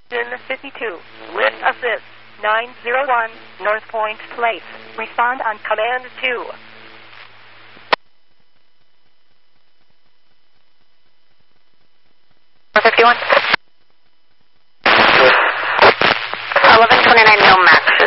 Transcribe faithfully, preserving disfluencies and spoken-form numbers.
fifty-two. Lift assist. nine zero one North Point Place. Respond on command two. fifty-one. eleven twenty-nine mil max.